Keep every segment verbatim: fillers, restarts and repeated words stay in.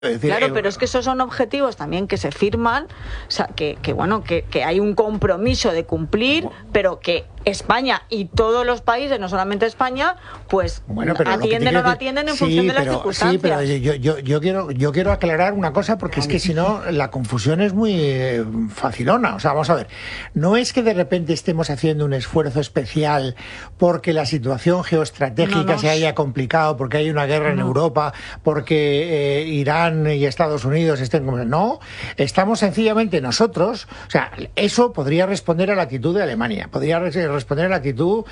Es decir, claro, eh, pero es que esos son objetivos también que se firman, o sea, que, que bueno, que, que hay un compromiso de cumplir, pero que España y todos los países, no solamente España, pues bueno, pero atienden o no atienden en sí, función de las pero, circunstancias. Sí, pero yo, yo, yo, quiero, yo quiero aclarar una cosa, porque es que si no, la confusión es muy eh, facilona. O sea, vamos a ver, no es que de repente estemos haciendo un esfuerzo especial porque la situación geoestratégica no, no. se haya complicado, porque hay una guerra no. en Europa, porque eh, Irán y Estados Unidos estén como... No, estamos sencillamente nosotros, o sea, eso podría responder a la actitud de Alemania, podría responder a la actitud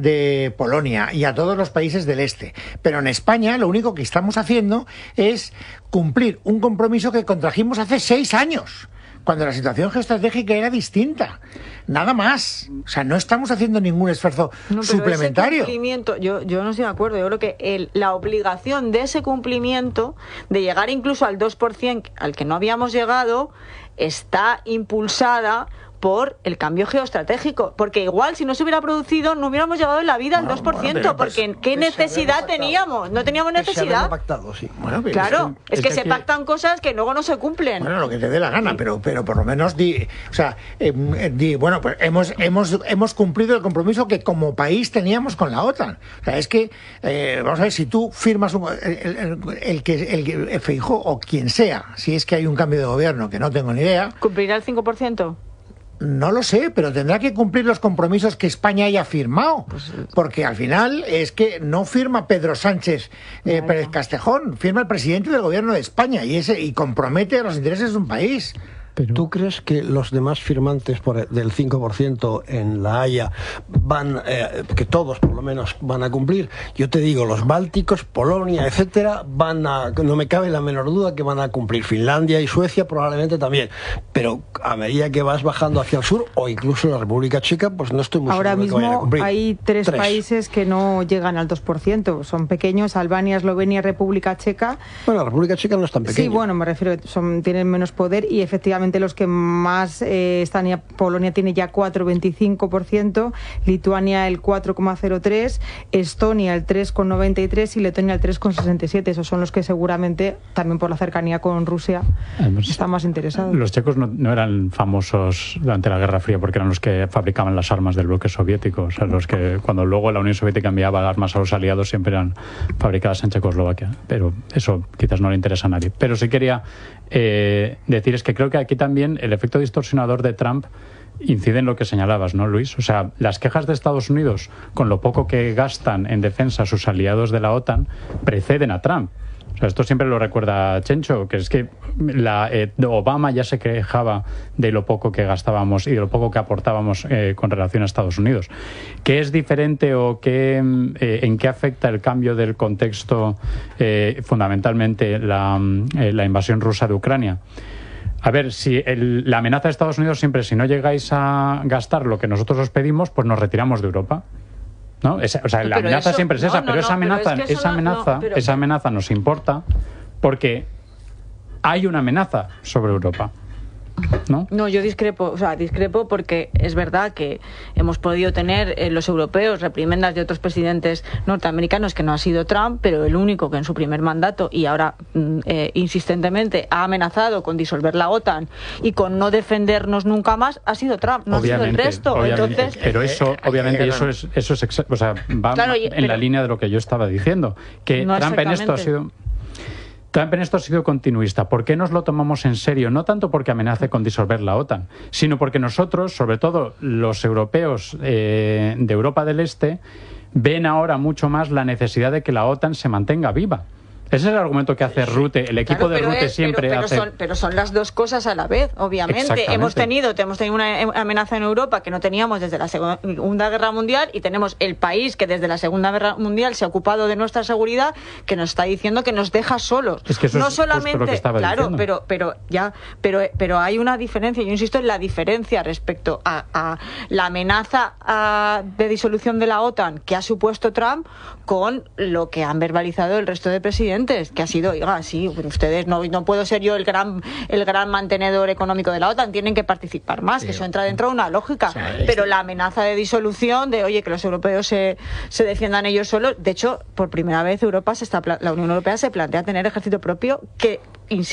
de Polonia y a todos los países del este, pero en España lo único que estamos haciendo es cumplir un compromiso que contrajimos hace seis años, cuando la situación geoestratégica era distinta. Nada más. O sea, no estamos haciendo ningún esfuerzo no, pero suplementario. Ese cumplimiento, yo, yo no estoy de acuerdo. Yo creo que el, la obligación de ese cumplimiento, de llegar incluso al dos por ciento al que no habíamos llegado, está impulsada por el cambio geoestratégico, porque igual si no se hubiera producido no hubiéramos llegado en la vida al no, dos por ciento, bueno, pues, porque ¿qué necesidad teníamos? No teníamos necesidad. Se pactado, sí. Bueno, claro, es que, es que, es que se aquí... pactan cosas que luego no se cumplen. Bueno, lo que te dé la gana, pero pero por lo menos di, o sea, eh, di, bueno, pues hemos hemos hemos cumplido el compromiso que como país teníamos con la OTAN. O sea, es que eh, vamos a ver, si tú firmas un, el, el, el que el, el Feijóo o quien sea, si es que hay un cambio de gobierno, que no tengo ni idea, ¿cumplirá el cinco por ciento? No lo sé, pero tendrá que cumplir los compromisos que España haya firmado, porque al final es que no firma Pedro Sánchez eh, Pérez Castejón, firma el presidente del gobierno de España y ese y compromete los intereses de un país. Pero... ¿Tú crees que los demás firmantes por, del cinco por ciento en La Haya van, eh, que todos por lo menos van a cumplir? Yo te digo, los bálticos, Polonia, etcétera, van a, no me cabe la menor duda que van a cumplir. Finlandia y Suecia probablemente también. Pero a medida que vas bajando hacia el sur, o incluso la República Checa, pues no estoy muy Ahora seguro mismo de que vayan a cumplir. Hay tres, tres países que no llegan al dos por ciento. Son pequeños: Albania, Eslovenia, República Checa. Bueno, la República Checa no es tan pequeña. Sí, bueno, me refiero, son, tienen menos poder y efectivamente los que más eh, están ya, Polonia tiene ya cuatro coma veinticinco por ciento, Lituania el cuatro coma cero tres por ciento, Estonia el tres coma noventa y tres por ciento y Letonia el tres coma sesenta y siete por ciento. Esos son los que seguramente, también por la cercanía con Rusia, Además, están más interesados. Los checos no, no eran famosos durante la Guerra Fría porque eran los que fabricaban las armas del bloque soviético. O sea, los que cuando luego la Unión Soviética enviaba armas a los aliados siempre eran fabricadas en Checoslovaquia. Pero eso quizás no le interesa a nadie. Pero sí quería eh, decir es que creo que aquí también el efecto distorsionador de Trump incide en lo que señalabas, ¿no, Luis? O sea, las quejas de Estados Unidos con lo poco que gastan en defensa sus aliados de la OTAN preceden a Trump. O sea, esto siempre lo recuerda Chencho, que es que la, eh, Obama ya se quejaba de lo poco que gastábamos y de lo poco que aportábamos eh, con relación a Estados Unidos. ¿Qué es diferente o qué, eh, en qué afecta el cambio del contexto, eh, fundamentalmente la, eh, la invasión rusa de Ucrania? A ver, si el, la amenaza de Estados Unidos siempre, si no llegáis a gastar lo que nosotros os pedimos, pues nos retiramos de Europa. ¿No? Esa, o sea, la pero esa eso, siempre es esa, no, pero no, esa amenaza, pero es que esa no, amenaza, no, pero... esa amenaza nos importa porque hay una amenaza sobre Europa. ¿No? No, yo discrepo, o sea, discrepo porque es verdad que hemos podido tener eh, los europeos reprimendas de otros presidentes norteamericanos que no ha sido Trump, pero el único que en su primer mandato y ahora eh, insistentemente ha amenazado con disolver la OTAN y con no defendernos nunca más ha sido Trump, no obviamente, ha sido el resto. Entonces, pero eso, obviamente, eso es, eso es, o sea, va claro, en pero, la línea de lo que yo estaba diciendo, que no Trump en esto ha sido Trump en esto ha sido continuista. ¿Por qué nos lo tomamos en serio? No tanto porque amenace con disolver la OTAN, sino porque nosotros, sobre todo los europeos eh, de Europa del Este, ven ahora mucho más la necesidad de que la OTAN se mantenga viva. Ese es el argumento que hace Rute, el equipo claro, de Rute es, siempre pero, pero hace... Son, pero son las dos cosas a la vez, obviamente. Hemos tenido, hemos tenido una amenaza en Europa que no teníamos desde la Segunda Guerra Mundial y tenemos el país que desde la Segunda Guerra Mundial se ha ocupado de nuestra seguridad, que nos está diciendo que nos deja solos. Es que eso no es solamente, justo lo que estaba claro, diciendo. pero pero ya, pero pero hay una diferencia. Yo insisto en la diferencia respecto a, a la amenaza a, de disolución de la OTAN que ha supuesto Trump con lo que han verbalizado el resto de presidentes, que ha sido, oiga, sí, ustedes no, no puedo ser yo el gran el gran mantenedor económico de la OTAN, tienen que participar más, sí, que eso entra dentro de una lógica, sí, pero la amenaza de disolución, de oye, que los europeos se, se defiendan ellos solos, de hecho, por primera vez Europa se está, la Unión Europea se plantea tener ejército propio que